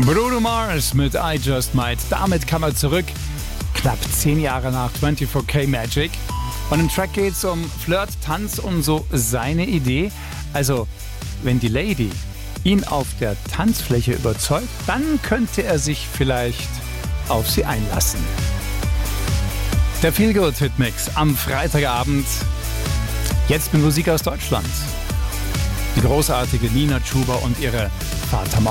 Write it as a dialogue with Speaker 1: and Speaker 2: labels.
Speaker 1: Bruno Mars mit I Just Might. Damit kam er zurück, knapp 10 Jahre nach 24K Magic. Und im Track geht es um Flirt, Tanz und so seine Idee. Also, wenn die Lady ihn auf der Tanzfläche überzeugt, dann könnte er sich vielleicht auf sie einlassen. Der Feel-Good-Hit-Mix am Freitagabend. Jetzt mit Musik aus Deutschland. Die großartige Nina Chuba und ihre Fata